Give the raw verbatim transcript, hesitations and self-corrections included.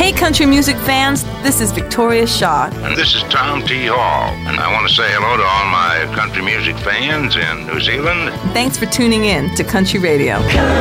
Hey, country music fans, this is Victoria Shaw. And this is Tom T. Hall, and I want to say hello to all my country music fans in New Zealand. Thanks for tuning in to Country Radio.